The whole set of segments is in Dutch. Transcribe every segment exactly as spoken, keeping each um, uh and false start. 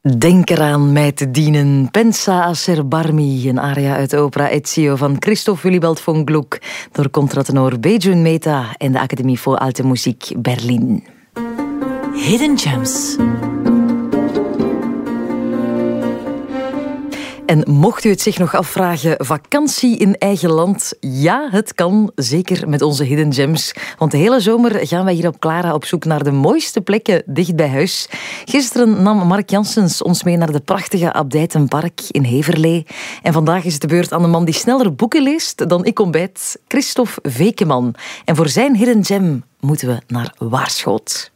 Denk eraan mij te dienen. Pensa a serbarmi, een aria uit de opera Ezio van Christoph Willibald von Gluck door contratenor Bejun Mehta en de Academie voor Alte Muziek Berlin. Hidden Gems. En mocht u het zich nog afvragen, vakantie in eigen land? Ja, het kan, zeker met onze Hidden Gems. Want de hele zomer gaan wij hier op Clara op zoek naar de mooiste plekken dicht bij huis. Gisteren nam Mark Janssens ons mee naar de prachtige Abdij ten Park in Heverlee. En vandaag is het de beurt aan de man die sneller boeken leest dan ik ontbijt, Christoph Vekeman. En voor zijn Hidden Gem moeten we naar Waarschoot.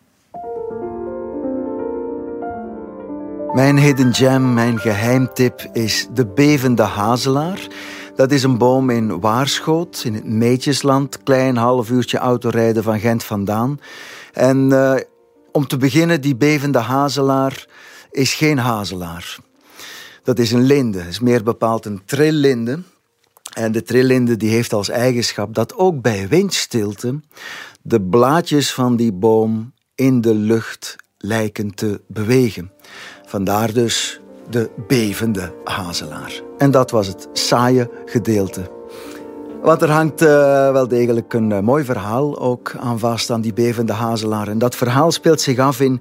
Mijn hidden gem, mijn geheimtip is de bevende hazelaar. Dat is een boom in Waarschoot, in het Meetjesland. Klein half uurtje autorijden van Gent vandaan. En uh, om te beginnen, die bevende hazelaar is geen hazelaar. Dat is een linde, dat is meer bepaald een trillinde. En de trillinde die heeft als eigenschap dat ook bij windstilte de blaadjes van die boom in de lucht lijken te bewegen. Vandaar dus de bevende hazelaar. En dat was het saaie gedeelte. Want er hangt uh, wel degelijk een uh, mooi verhaal ook aan vast aan die bevende hazelaar. En dat verhaal speelt zich af in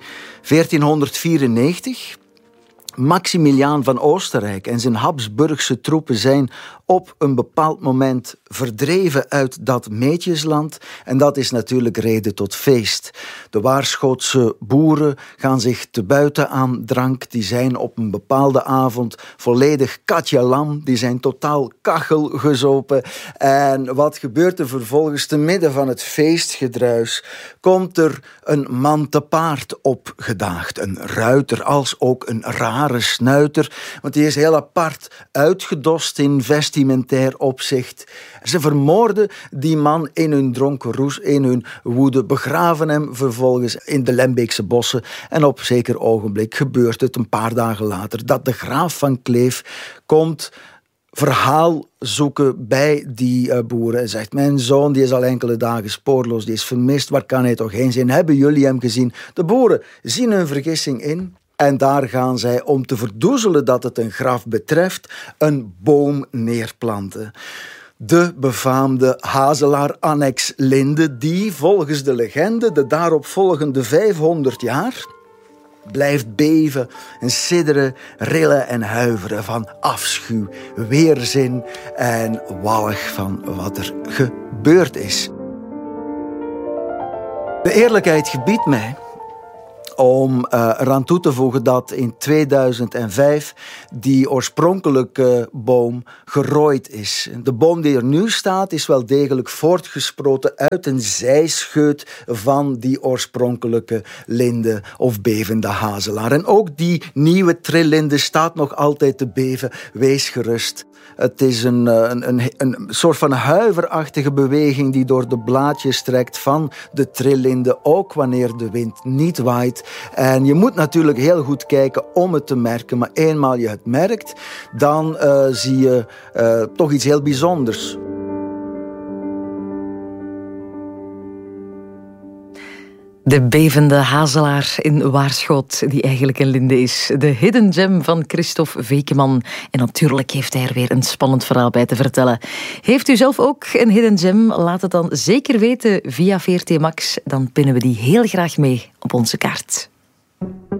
veertienhonderdvierennegentig. Maximiliaan van Oostenrijk en zijn Habsburgse troepen zijn op een bepaald moment verdreven uit dat Meetjesland. En dat is natuurlijk reden tot feest. De Waarschootse boeren gaan zich te buiten aan drank. Die zijn op een bepaalde avond volledig katja lam. Die zijn totaal kachelgezopen. En wat gebeurt er vervolgens? Te midden van het feestgedruis komt er een man te paard opgedaagd. Een ruiter als ook een rare snuiter. Want die is heel apart uitgedost in vestimentair opzicht. Ze vermoorden die man in hun dronken roes, in hun woede, begraven hem vervolgens in de Lembeekse bossen. En op zeker ogenblik gebeurt het een paar dagen later dat de graaf van Kleef komt verhaal zoeken bij die uh, boeren. Hij zegt, mijn zoon die is al enkele dagen spoorloos, die is vermist, waar kan hij toch heen zijn? Hebben jullie hem gezien? De boeren zien hun vergissing in. En daar gaan zij, om te verdoezelen dat het een graf betreft, een boom neerplanten. De befaamde hazelaar-annex linde, die volgens de legende de daaropvolgende vijfhonderd jaar blijft beven en sidderen, rillen en huiveren van afschuw, weerzin en wauwig van wat er gebeurd is. De eerlijkheid gebiedt mij om uh, eraan toe te voegen dat in tweeduizend vijf die oorspronkelijke boom gerooid is. De boom die er nu staat is wel degelijk voortgesproten uit een zijscheut van die oorspronkelijke linde of bevende hazelaar. En ook die nieuwe trillinde staat nog altijd te beven. Wees gerust. Het is een, een, een, een soort van huiverachtige beweging die door de blaadjes trekt van de trillinde, ook wanneer de wind niet waait. En je moet natuurlijk heel goed kijken om het te merken, maar eenmaal je het merkt, dan uh, zie je uh, toch iets heel bijzonders. De bevende hazelaar in Waarschoot, die eigenlijk een linde is. De Hidden Gem van Christoph Vekeman. En natuurlijk heeft hij er weer een spannend verhaal bij te vertellen. Heeft u zelf ook een Hidden Gem? Laat het dan zeker weten via V R T Max. Dan pinnen we die heel graag mee op onze kaart.